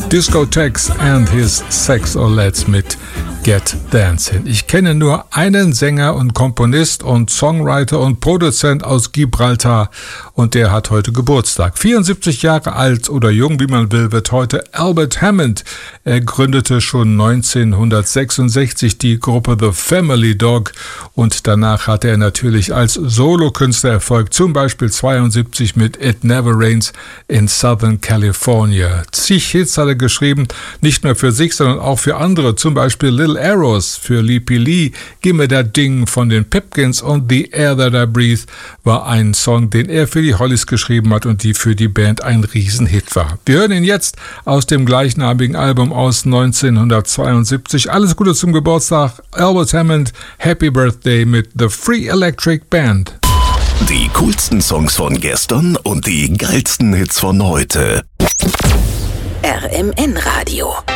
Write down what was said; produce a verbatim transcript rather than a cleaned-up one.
Discotheques and His Sex or Let's mit Get Dancing. Ich kenne nur einen Sänger und Komponist und Songwriter und Produzent aus Gibraltar und der hat heute Geburtstag. vierundsiebzig Jahre alt oder jung, wie man will, wird heute Albert Hammond. Er gründete schon neunzehnhundertsechsundsechzig die Gruppe The Family Dog und danach hatte er natürlich als Solokünstler Erfolg, zum Beispiel zweiundsiebzig mit It Never Rains in Southern California. Zig Hits hat er geschrieben, nicht nur für sich, sondern auch für andere, zum Beispiel Little Arrows für Leapy Lee, Gimme That Ding von den Pipkins und The Air That I Breathe war ein Song, den er für die Hollies geschrieben hat und die für die Band ein Riesenhit war. Wir hören ihn jetzt aus dem gleichnamigen Album aus neunzehnhundertzweiundsiebzig. Alles Gute zum Geburtstag, Albert Hammond, Happy Birthday mit The Free Electric Band. Die coolsten Songs von gestern und die geilsten Hits von heute. R M N Radio.